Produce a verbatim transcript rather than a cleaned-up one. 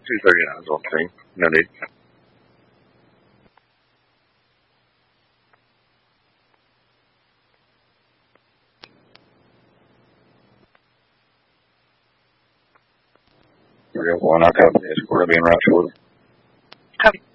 two thirty-nine is on the team. No need. three oh one, I copy. Escort, I'll be in route shortly. Copy.